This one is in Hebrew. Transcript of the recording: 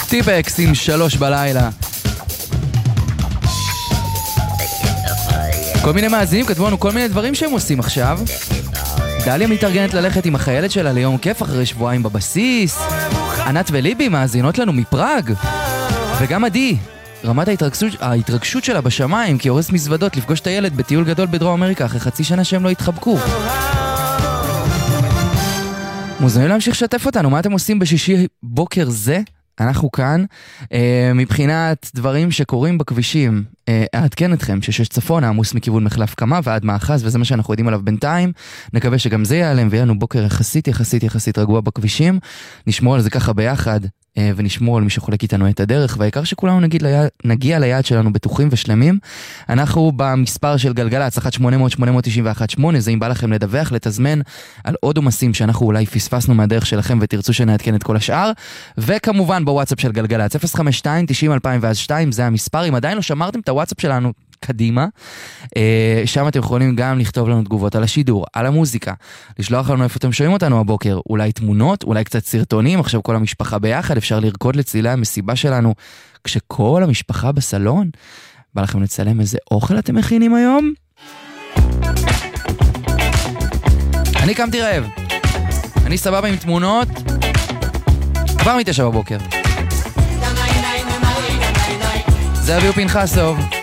טיפקס עם 3 בלילה. כל מיני מאזינים כתבו לנו כל מיני דברים שהם עושים עכשיו. דליה מתארגנת ללכת עם החיילת שלה ליום כיף אחרי שבועיים בבסיס. ענת וליבי מאזינות לנו מפראג. וגם עדי, רמת ההתרגשות שלה בשמיים, כי הורס מזוודות לפגוש את הילד בטיול גדול בדרום אמריקה אחרי חצי שנה שהם לא התחבקו. מוזמנים להמשיך לשתף אותנו, מה אתם עושים בשישי בוקר זה? אנחנו כאן, מבחינת דברים שקורים בכבישים, אעדכן אתכם ששש צפון, עמוס מכיוון מחלף קמה ועד מאחז, וזה מה שאנחנו יודעים עליו בינתיים. נקווה שגם זה יעלם ויהיה לנו בוקר יחסית רגוע בכבישים. נשמור על זה ככה ביחד, ונשמור על מי שחולק איתנו את הדרך, והעיקר שכולנו נגיע ליעד שלנו בטוחים ושלמים. אנחנו במספר של גלגלצ 1-800-891-8, זה אם בא לכם לדווח, לתזמן על עוד עומסים שאנחנו אולי פספסנו מהדרך שלכם ותרצו שנעדכן את כל השאר, וכמובן בוואטסאפ של גלגלצ 052-90-2002, זה המספר. אם עדיין לא שמרתם את הוואטסאפ שלנו קדימה, שם אתם יכולים גם לכתוב לנו תגובות על השידור, על המוזיקה, לשלוח לנו איפה אתם שומעים אותנו הבוקר, אולי תמונות, אולי קצת סרטונים, עכשיו כל המשפחה ביחד, אפשר לרקוד לצלילי המסיבה שלנו, כשכל המשפחה בסלון. בא לכם לצלם איזה אוכל אתם מכינים היום? אני קמתי רעב, אני סבבה עם תמונות, כבר 9 בבוקר. זה אביהו פנחסוב.